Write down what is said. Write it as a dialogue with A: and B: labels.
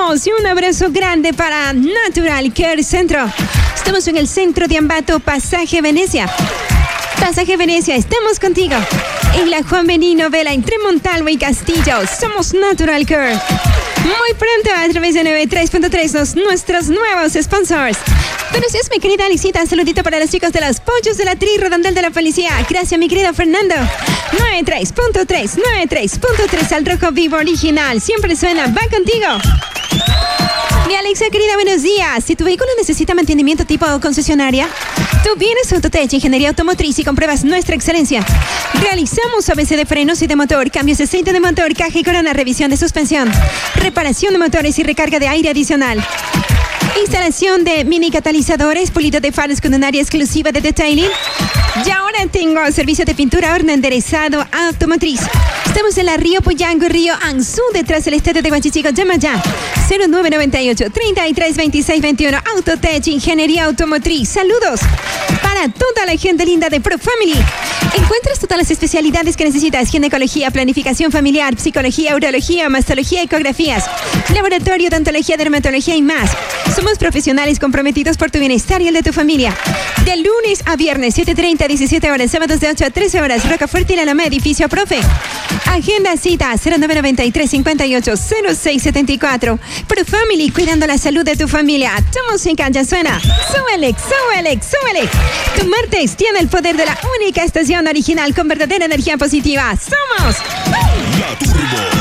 A: Saludos y un abrazo grande para Natural Care Centro. Estamos en el centro de Ambato, Pasaje Venecia. Pasaje Venecia, estamos contigo. En la Juan Benino Vela, entre Montalvo y Castillo. Somos Natural Care. Muy pronto a través de 93.3 nuestros nuevos sponsors. Buenos días, mi querida Alicita. Saludito para los chicos de los Pollos de la Tri Redondel de la Policía. Gracias, mi querido Fernando. 93.3 al rojo vivo original. Siempre suena, va contigo. Mi Alexa querida, buenos días. Si tu vehículo necesita mantenimiento tipo concesionaria, tú vienes a Autotech Ingeniería Automotriz y compruebas nuestra excelencia. Realizamos ABC de frenos y de motor, cambios de aceite de motor, caja y corona, revisión de suspensión, reparación de motores y recarga de aire adicional. Instalación de mini catalizadores, pulido de faros con un área exclusiva de detailing. Y ahora tengo servicio de pintura, horno, enderezado, automotriz. Estamos en la Río Puyango, Río Anzú, detrás del estadio de Huachichico. Llama ya. 0998-332621. Autotech, Ingeniería Automotriz. Saludos para toda la gente linda de ProFamily. Encuentras todas las especialidades que necesitas: ginecología, planificación familiar, psicología, urología, mastología, ecografías, laboratorio, odontología, dermatología y más. Somos profesionales comprometidos por tu bienestar y el de tu familia. De lunes a viernes, 7:30 a 17 horas, sábados de 8 a 13 horas, Rocafuerte y la Alameda, edificio Profe. Agenda cita 0993-580674. ProFamily, cuidando la salud de tu familia. Tu música ya suena. Súbele, súbele, súbele. Tu martes tiene el poder de la única estación original con verdadera energía positiva. ¡Somos!
B: La Turbo.